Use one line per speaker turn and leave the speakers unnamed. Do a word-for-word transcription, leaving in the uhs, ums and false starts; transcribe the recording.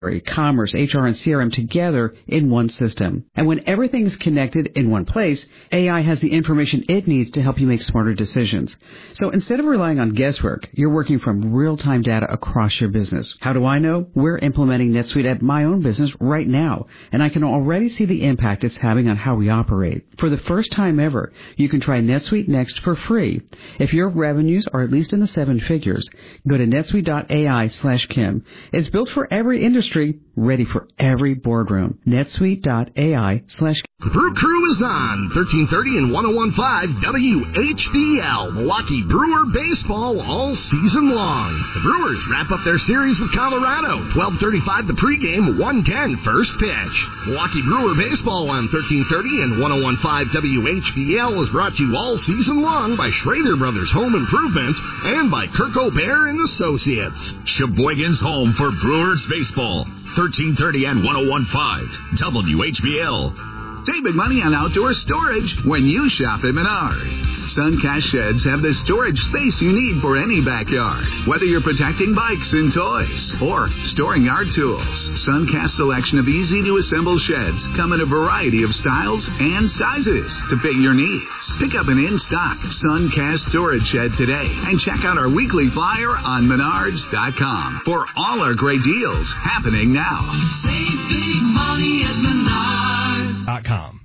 commerce, H R, and C R M together in one system. And when everything is connected in one place, A I has the information it needs to help you make smarter decisions. So instead of relying on guesswork, you're working from real-time data across your business. How do I know? We're implementing NetSuite at my own business right now, and I can already see the impact it's having on how we operate. For the first time ever, you can try NetSuite Next for free. If your revenues are at least in the seven figures, go to netsuite.ai slash Kim. It's built for every industry, ready for every boardroom. netsuite.ai slash
The Brew Crew is on thirteen thirty and one oh one point five W H B L, Milwaukee Brewer baseball all season long. The Brewers wrap up their series with Colorado, twelve thirty-five the pregame, one ten first pitch. Milwaukee Brewer baseball on thirteen thirty and one oh one point five W H B L is brought to you all season long by Schrader Brothers Home Improvements and by Kirk O'Bear and Associates.
Sheboygan's home for Brewers baseball. thirteen thirty and one oh one point five W H B L.
Save big money on outdoor storage when you shop at Menards. Suncast sheds have the storage space you need for any backyard. Whether you're protecting bikes and toys or storing yard tools, Suncast selection of easy-to-assemble sheds come in a variety of styles and sizes to fit your needs. Pick up an in-stock Suncast storage shed today and check out our weekly flyer on menards dot com for all our great deals happening now.
Save big money at Menards dot com.